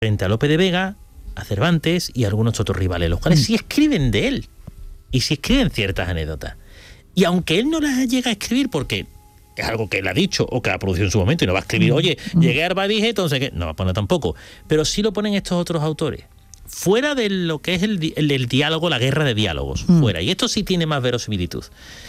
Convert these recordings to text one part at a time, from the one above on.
frente a Lope de Vega, a Cervantes y a algunos otros rivales, los cuales sí escriben de él y sí escriben ciertas anécdotas. Y aunque él no las llega a escribir porque es algo que él ha dicho o que ha producido en su momento y no va a escribir, oye, llegué a Arba y dije, entonces ¿qué? No va a poner tampoco. Pero sí lo ponen estos otros autores. Fuera de lo que es el diálogo, la guerra de diálogos, fuera. Y esto sí tiene más verosimilitud.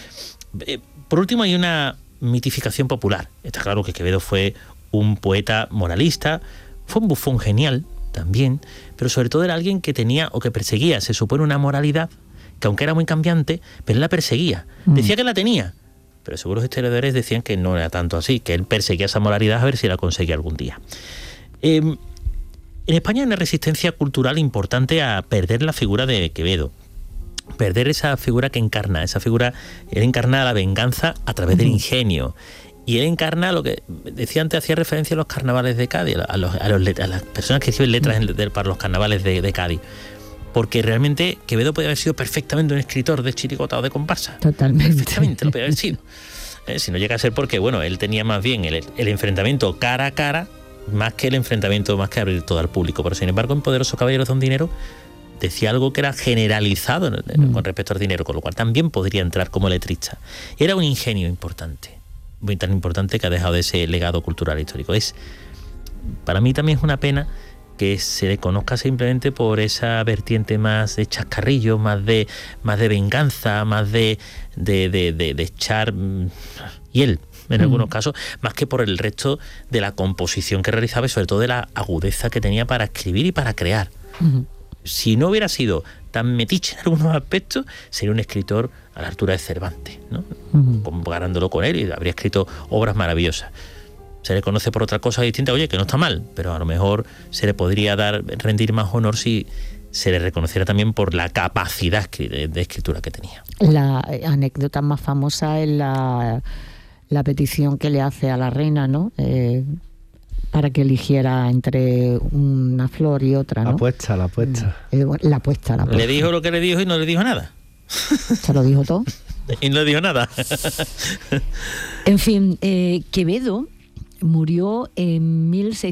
Por último, hay una mitificación popular. Está claro que Quevedo fue un poeta moralista, fue un bufón genial también, pero sobre todo era alguien que tenía o que perseguía, se supone, una moralidad que aunque era muy cambiante, pero él la perseguía. Decía que la tenía, pero según los historiadores decían que no era tanto así, que él perseguía esa moralidad a ver si la conseguía algún día. En España hay una resistencia cultural importante a perder la figura de Quevedo, perder esa figura que encarna, él encarna la venganza a través del ingenio, y él encarna lo que decía antes, hacía referencia a los carnavales de Cádiz, a las personas que escriben letras para los carnavales de Cádiz, porque realmente Quevedo podía haber sido perfectamente un escritor de chirigota o de comparsa. Totalmente. Perfectamente lo podía haber sido. Si no llega a ser porque, bueno, él tenía más bien el enfrentamiento cara a cara, más que el enfrentamiento, más que abrir todo al público. Pero sin embargo, en Poderoso Caballero Don Dinero decía algo que era generalizado con respecto al dinero, con lo cual también podría entrar como letrista. Era un ingenio importante, muy tan importante que ha dejado ese legado cultural histórico. Para mí también es una pena que se le conozca simplemente por esa vertiente más de chascarrillo, más de venganza, más de echar hiel en algunos casos, más que por el resto de la composición que realizaba y sobre todo de la agudeza que tenía para escribir y para crear. Si no hubiera sido tan metiche en algunos aspectos, sería un escritor a la altura de Cervantes, ¿no? Comparándolo con él, y habría escrito obras maravillosas. Se le conoce por otra cosa distinta, oye, que no está mal, pero a lo mejor se le podría rendir más honor si se le reconociera también por la capacidad de escritura que tenía. La anécdota más famosa es la petición que le hace a la reina, ¿no? Para que eligiera entre una flor y otra, ¿no? La apuesta. La apuesta. Le dijo lo que le dijo y no le dijo nada. Se lo dijo todo. Y no le dijo nada. En fin, Quevedo murió en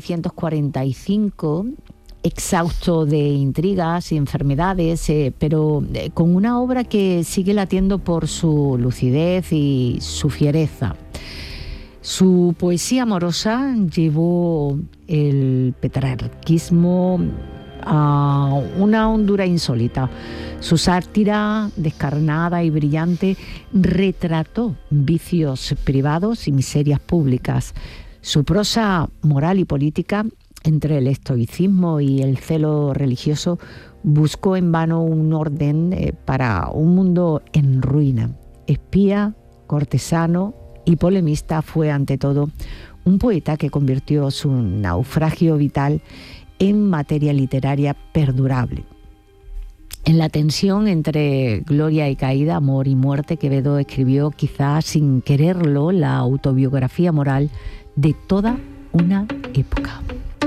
1645, exhausto de intrigas y enfermedades, pero con una obra que sigue latiendo por su lucidez y su fiereza. Su poesía amorosa llevó el petrarquismo a una hondura insólita. Su sátira, descarnada y brillante, retrató vicios privados y miserias públicas. Su prosa moral y política, entre el estoicismo y el celo religioso, buscó en vano un orden para un mundo en ruina. Espía, cortesano y polemista, fue ante todo un poeta que convirtió su naufragio vital en materia literaria perdurable. En la tensión entre gloria y caída, amor y muerte, Quevedo escribió, quizás sin quererlo, la autobiografía moral de toda una época.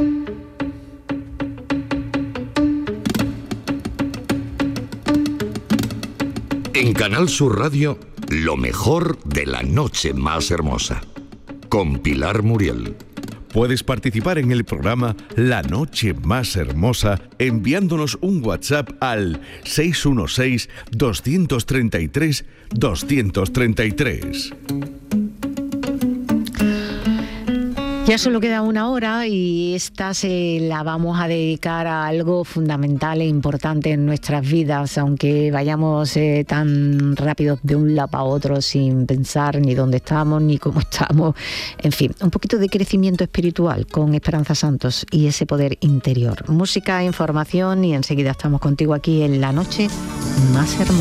En Canal Sur Radio, lo mejor de la noche más hermosa, con Pilar Muriel. Puedes participar en el programa La Noche Más Hermosa enviándonos un WhatsApp al 616-233-233. Ya solo queda una hora y esta se la vamos a dedicar a algo fundamental e importante en nuestras vidas, aunque vayamos tan rápido de un lado a otro sin pensar ni dónde estamos ni cómo estamos. En fin, un poquito de crecimiento espiritual con Esperanza Santos y ese poder interior. Música, información y enseguida estamos contigo aquí en La Noche Más Hermosa.